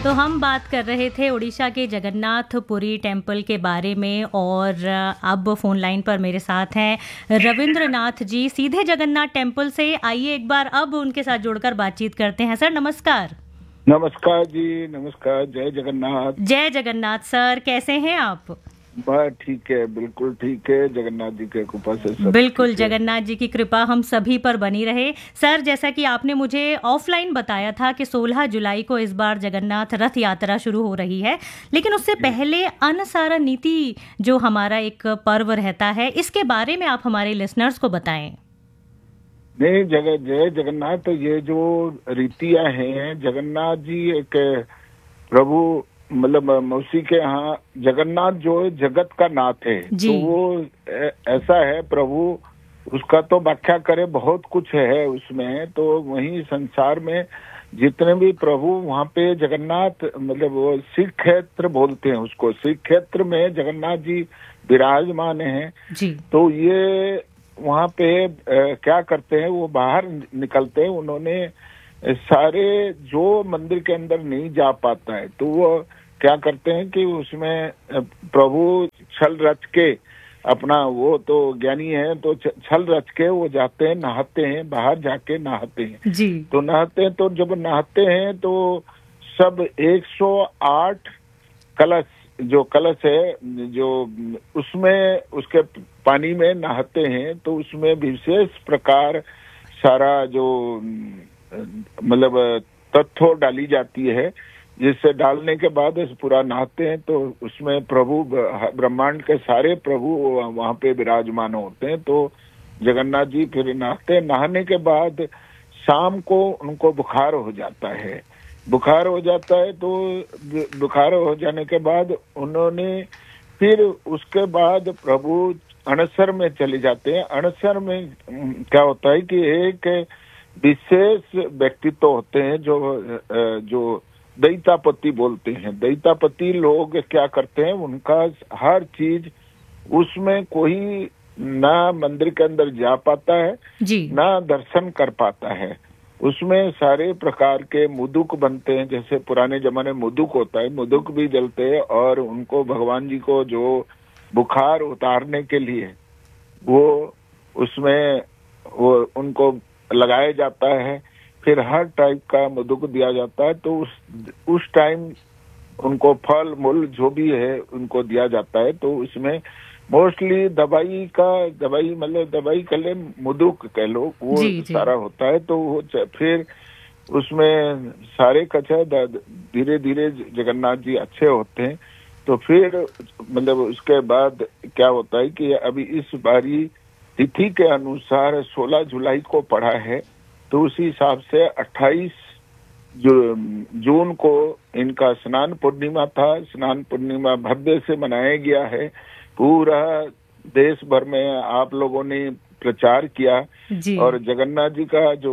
तो हम बात कर रहे थे उड़ीसा के जगन्नाथ पुरी टेम्पल के बारे में और अब फोन लाइन पर मेरे साथ हैं रविंद्रनाथ जी सीधे जगन्नाथ टेम्पल से। आइए एक बार अब उनके साथ जुड़कर बातचीत करते हैं। सर नमस्कार। नमस्कार जी, नमस्कार। जय जगन्नाथ। जय जगन्नाथ सर, कैसे हैं आप? बस ठीक है, बिल्कुल ठीक है। जगन्नाथ जी के कृपा से सब बिल्कुल, जगन्नाथ जी की कृपा हम सभी पर बनी रहे। सर जैसा कि आपने मुझे ऑफलाइन बताया था कि 16 जुलाई को इस बार जगन्नाथ रथ यात्रा शुरू हो रही है, लेकिन उससे पहले अन्नसारा नीति जो हमारा एक पर्व रहता है, इसके बारे में आप हमारे लिसनर्स को बताएं। नहीं, जय जगन्नाथ। तो ये जो रीतियां हैं, जगन्नाथ जी एक प्रभु मतलब मौसी के यहाँ जगन्नाथ जो है जगत का नाथ है, तो वो ऐसा है प्रभु, उसका तो व्याख्या करे बहुत कुछ है उसमें। तो वहीं संसार में जितने भी प्रभु वहाँ पे जगन्नाथ मतलब वो सिख क्षेत्र बोलते हैं उसको, सिख क्षेत्र में जगन्नाथ जी विराजमान हैं जी। तो ये वहाँ पे क्या करते हैं, वो बाहर निकलते हैं। उन्होंने सारे जो मंदिर के अंदर नहीं जा पाता है तो वो क्या करते हैं कि उसमें प्रभु छल रच के अपना, वो तो ज्ञानी है, तो छल रच के वो जाते हैं, नहाते हैं, बाहर जाके नहाते हैं जी। तो नहाते हैं, तो जब नहाते हैं तो सब 108 कलश, जो कलश है जो उसमें उसके पानी में नहाते हैं, तो उसमें विशेष प्रकार सारा जो मतलब तत्व डाली जाती है, जिससे डालने के बाद पूरा नहाते हैं तो उसमें प्रभु ब्रह्मांड के सारे प्रभु वहाँ पे विराजमान होते हैं। तो जगन्नाथ जी फिर नहाते हैं। नहाने के बाद शाम को उनको बुखार हो जाता है। बुखार हो जाता है तो बुखार हो जाने के बाद उन्होंने फिर उसके बाद प्रभु अणसर में चले जाते हैं। अणसर में क्या होता है कि एक विशेष व्यक्तित्व होते हैं जो दैतापति बोलते हैं। दैतापति लोग क्या करते हैं, उनका हर चीज उसमें कोई ना मंदिर के अंदर जा पाता है जी, ना दर्शन कर पाता है। उसमें सारे प्रकार के मुदुक बनते हैं, जैसे पुराने जमाने में मुदुक होता है, मुदुक भी जलते हैं और उनको भगवान जी को जो बुखार उतारने के लिए वो उसमें वो उनको लगाया जाता है। फिर हर टाइप का मुदुक दिया जाता है। तो उस टाइम उनको फल मूल जो भी है उनको दिया जाता है। तो इसमें मोस्टली दवाई मतलब दवाई कह ले, मुदुक कह लो, वो जी, सारा होता है। तो वो फिर उसमें सारे कच्चा धीरे धीरे जगन्नाथ जी अच्छे होते हैं। तो फिर मतलब उसके बाद क्या होता है कि अभी इस बारी तिथि के अनुसार 16 जुलाई को पड़ा है, तो उसी हिसाब से 28 जून को इनका स्नान पूर्णिमा था। स्नान पूर्णिमा भव्य से मनाया गया है। पूरा देश भर में आप लोगों ने प्रचार किया और जगन्नाथ जी का जो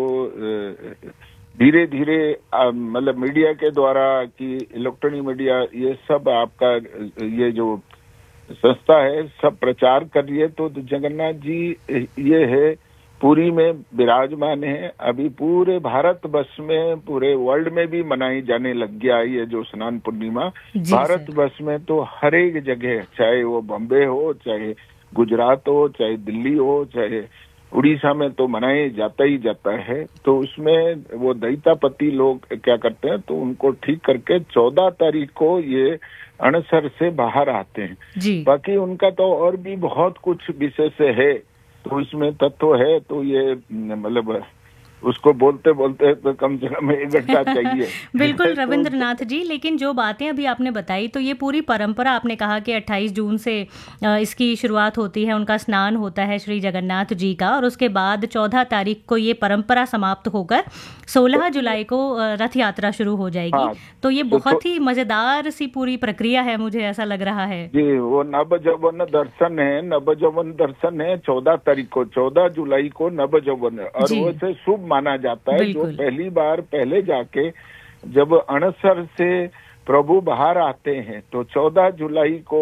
धीरे धीरे मतलब मीडिया के द्वारा कि इलेक्ट्रॉनिक मीडिया ये सब आपका ये जो संस्था है सब प्रचार कर रही है। तो जगन्नाथ जी ये है पुरी में विराजमान है। अभी पूरे भारत वर्ष में, पूरे वर्ल्ड में भी मनाई जाने लग गया है ये जो स्नान पूर्णिमा। भारत वर्ष में तो हर एक जगह, चाहे वो बॉम्बे हो, चाहे गुजरात हो, चाहे दिल्ली हो, चाहे उड़ीसा में, तो मनाया जाता ही जाता है। तो उसमें वो दैतापति लोग क्या करते हैं, तो उनको ठीक करके 14 तारीख को ये अणसर से बाहर आते हैं। बाकी उनका तो और भी बहुत कुछ विशेष है, तो इसमें तत्व है। तो ये मतलब उसको बोलते बोलते तो कम से कम 1 घंटा चाहिए। बिल्कुल रविंद्रनाथ जी, लेकिन जो बातें अभी आपने बताई, तो ये पूरी परंपरा, आपने कहा कि 28 जून से इसकी शुरुआत होती है, उनका स्नान होता है श्री जगन्नाथ जी का, और उसके बाद 14 तारीख को ये परंपरा समाप्त होकर 16 जुलाई को रथ यात्रा शुरू हो जाएगी। हाँ, तो ये बहुत ही मजेदार सी पूरी प्रक्रिया है, मुझे ऐसा लग रहा है जी। वो नवजौवन दर्शन है, नवजौवन दर्शन है 14 तारीख को, 14 जुलाई को नवजौवन, और वो से शुभ माना जाता है। जो पहली बार पहले जाके जब अणसर से प्रभु बाहर आते हैं तो 14 जुलाई को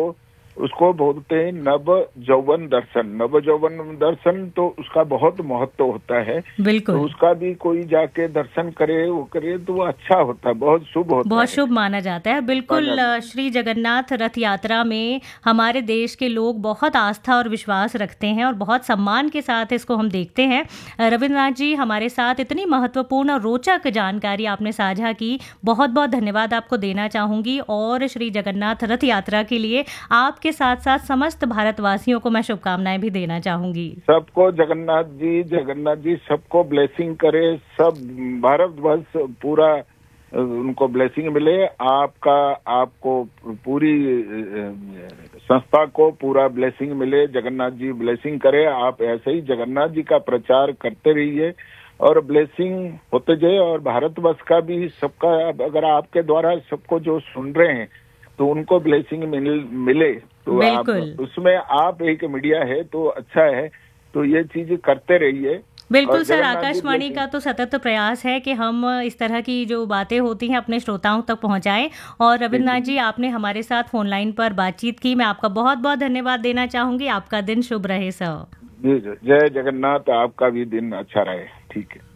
उसको बोलते हैं नव यौवन दर्शन। नव यौवन दर्शन तो उसका बहुत महत्व होता है, बिल्कुल, तो उसका भी कोई जाके दर्शन करे, वो करे तो वो अच्छा होता है, बहुत शुभ होता है, बहुत शुभ माना जाता है। बिल्कुल, श्री जगन्नाथ रथ यात्रा में हमारे देश के लोग बहुत आस्था और विश्वास रखते हैं और बहुत सम्मान के साथ इसको हम देखते हैं। रविंद्रनाथ जी, हमारे साथ इतनी महत्वपूर्ण और रोचक जानकारी आपने साझा की, बहुत बहुत धन्यवाद आपको देना चाहूँगी। और श्री जगन्नाथ रथ यात्रा के लिए आपके साथ साथ समस्त भारतवासियों को मैं शुभकामनाएं भी देना चाहूंगी। सबको जगन्नाथ जी सबको ब्लेसिंग करे, सब भारतवर्ष पूरा उनको ब्लेसिंग मिले, आपको पूरी संस्था को पूरा ब्लेसिंग मिले, जगन्नाथ जी ब्लेसिंग करे। आप ऐसे ही जगन्नाथ जी का प्रचार करते रहिए और ब्लेसिंग होते जाए, और भारतवर्ष का भी सबका, अगर आपके द्वारा सबको जो सुन रहे हैं तो उनको ब्लेसिंग मिले, तो आप उसमें आप एक मीडिया है तो अच्छा है, तो ये चीज करते रहिए। बिल्कुल सर, आकाशवाणी का तो सतत प्रयास है कि हम इस तरह की जो बातें होती हैं अपने श्रोताओं तक पहुंचाएं। और रविंद्रनाथ जी, आपने हमारे साथ फोन लाइन पर बातचीत की, मैं आपका बहुत बहुत धन्यवाद देना चाहूंगी। आपका दिन शुभ रहे सर। जी, जय जगन्नाथ, आपका भी दिन अच्छा रहे। ठीक है।